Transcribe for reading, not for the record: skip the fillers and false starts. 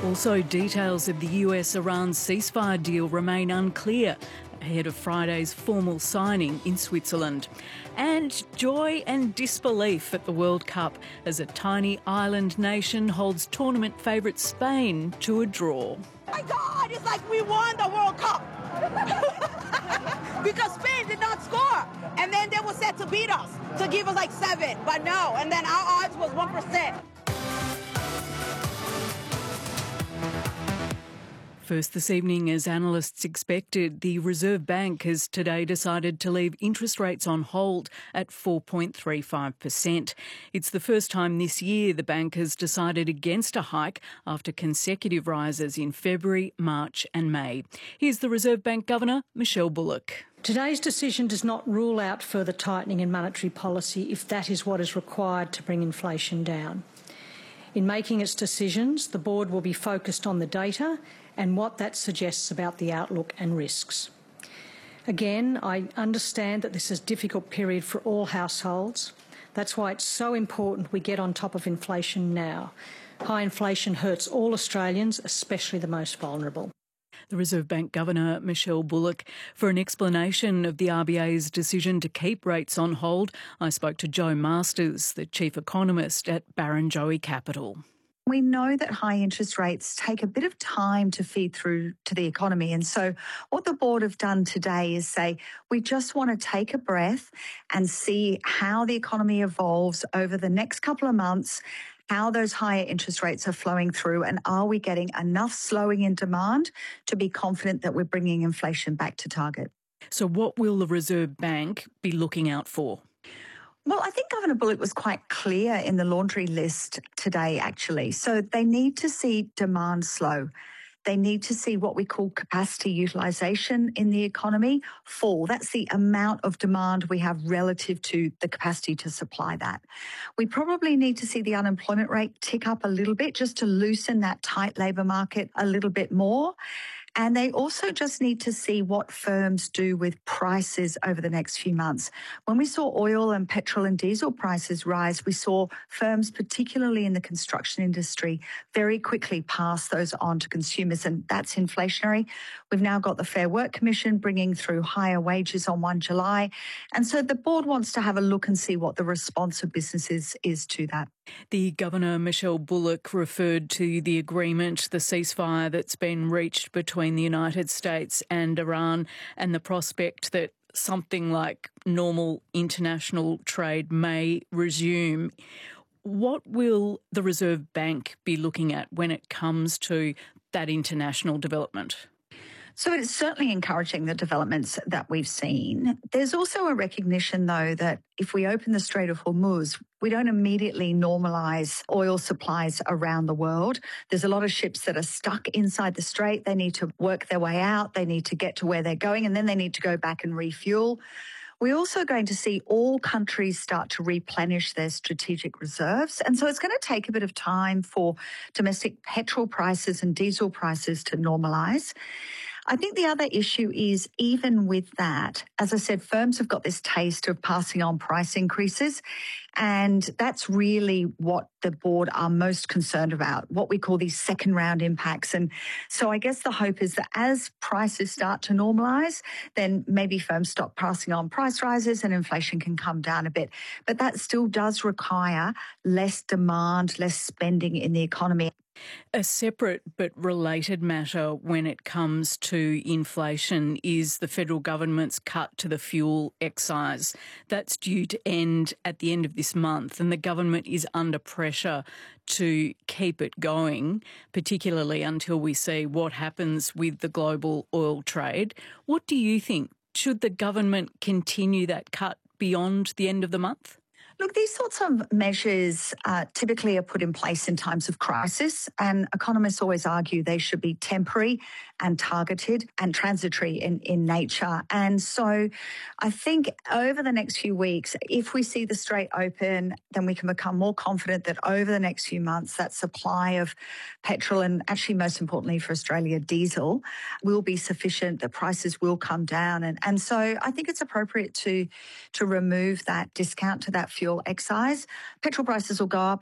Also, details of the US-Iran ceasefire deal remain unclear ahead of Friday's formal signing in Switzerland. And joy and disbelief at the World Cup as a tiny island nation holds tournament favourite Spain to a draw. Oh my God, it's like we won the World Cup. Because Spain did not score. And then they were set to beat us, to give us like 7. But no, and then our odds was 1%. First this evening, as analysts expected, the Reserve Bank has today decided to leave interest rates on hold at 4.35%. It's the first time this year the bank has decided against a hike after consecutive rises in February, March and May. Here's the Reserve Bank Governor, Michelle Bullock. Today's decision does not rule out further tightening in monetary policy if that is what is required to bring inflation down. In making its decisions, the board will be focused on the data and what that suggests about the outlook and risks. Again, I understand that this is a difficult period for all households. That's why it's so important we get on top of inflation now. High inflation hurts all Australians, especially the most vulnerable. The Reserve Bank Governor, Michelle Bullock. For an explanation of the RBA's decision to keep rates on hold, I spoke to Joe Masters, the Chief Economist at Barrenjoey Capital. We know that high interest rates take a bit of time to feed through to the economy. And so what the board have done today is say, we just want to take a breath and see how the economy evolves over the next couple of months, how those higher interest rates are flowing through, and are we getting enough slowing in demand to be confident that we're bringing inflation back to target. So what will the Reserve Bank be looking out for? Well, I think Governor Bullock was quite clear in the laundry list today, actually. So they need to see demand slow. They need to see what we call capacity utilisation in the economy fall. That's the amount of demand we have relative to the capacity to supply that. We probably need to see the unemployment rate tick up a little bit just to loosen that tight labour market a little bit more. And they also just need to see what firms do with prices over the next few months. When we saw oil and petrol and diesel prices rise, we saw firms, particularly in the construction industry, very quickly pass those on to consumers, and that's inflationary. We've now got the Fair Work Commission bringing through higher wages on 1 July. And so the board wants to have a look and see what the response of businesses is to that. The Governor, Michelle Bullock, referred to the agreement, the ceasefire that's been reached between the United States and Iran, and the prospect that something like normal international trade may resume. What will the Reserve Bank be looking at when it comes to that international development? So it's certainly encouraging the developments that we've seen. There's also a recognition, though, that if we open the Strait of Hormuz, we don't immediately normalise oil supplies around the world. There's a lot of ships that are stuck inside the strait. They need to work their way out. They need to get to where they're going, and then they need to go back and refuel. We're also going to see all countries start to replenish their strategic reserves. And so it's going to take a bit of time for domestic petrol prices and diesel prices to normalise. I think the other issue is, even with that, as I said, firms have got this taste of passing on price increases, and that's really what the board are most concerned about, what we call these second round impacts. And so I guess the hope is that as prices start to normalise, then maybe firms stop passing on price rises and inflation can come down a bit. But that still does require less demand, less spending in the economy. A separate but related matter when it comes to inflation is the federal government's cut to the fuel excise. That's due to end at the end of this month, and the government is under pressure to keep it going, particularly until we see what happens with the global oil trade. What do you think? Should the government continue that cut beyond the end of the month? Look, these sorts of measures typically are put in place in times of crisis, and economists always argue they should be temporary and targeted and transitory in nature. And so I think over the next few weeks, if we see the strait open, then we can become more confident that over the next few months, that supply of petrol and actually most importantly for Australia, diesel will be sufficient, the prices will come down. And so I think it's appropriate to remove that discount to that fuel excise. Petrol prices will go up